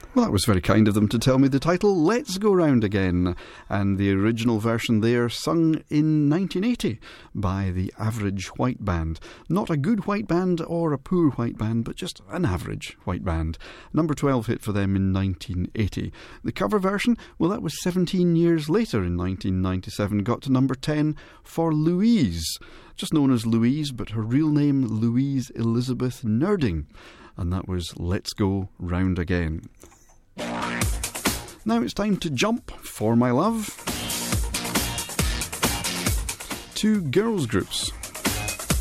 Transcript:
Well, that was very kind of them to tell me the title, Let's Go Round Again, and the original version there sung in 1980 by the Average White Band. Not a good white band or a poor white band, but just an average white band. Number 12 hit for them in 1980. The cover version, well, that was 17 years later in 1997, got to number 10 for Louise, just known as Louise, but her real name Louise Elizabeth Nerding, and that was Let's Go Round Again. Now it's time to jump, for my love, to girls groups.